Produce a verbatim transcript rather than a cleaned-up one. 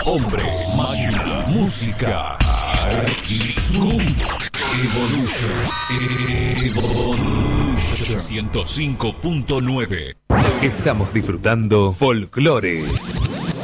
Hombre, máquina, música, Arquizum, Evolution, Evolution ciento cinco punto nueve. Estamos disfrutando Folklore.